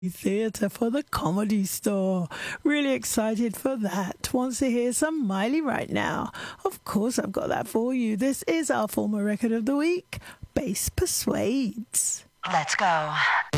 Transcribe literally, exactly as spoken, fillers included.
Theatre for the Comedy Store. Really excited for that. Wants to hear some Miley right now. Of course I've got that for you. This is our former record of the week, Bass Persuades. Let's go.